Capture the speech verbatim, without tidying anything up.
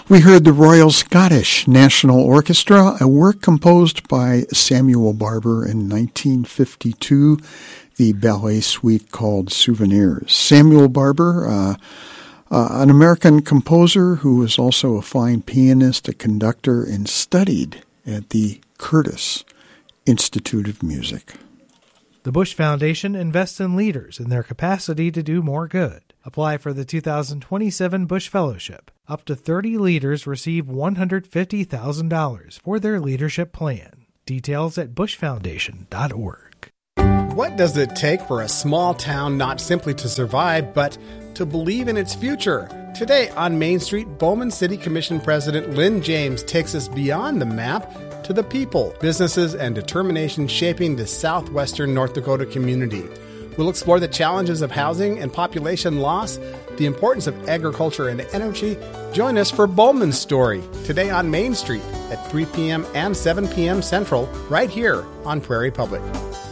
We heard the Royal Scottish National Orchestra, a work composed by Samuel Barber in nineteen fifty-two, the ballet suite called Souvenirs. Samuel Barber, uh, uh, an American composer who was also a fine pianist, a conductor, and studied at the Curtis Institute of Music. The Bush Foundation invests in leaders in their capacity to do more good. Apply for the two thousand twenty-seven Bush Fellowship. Up to thirty leaders receive one hundred fifty thousand dollars for their leadership plan. Details at bush foundation dot org. What does it take for a small town not simply to survive, but to believe in its future? Today on Main Street, Bowman City Commission President Lynn James takes us beyond the map to the people, businesses, and determination shaping the southwestern North Dakota community. We'll explore the challenges of housing and population loss, the importance of agriculture and energy. Join us for Bowman's Story, today on Main Street at three p.m. and seven p.m. Central, right here on Prairie Public.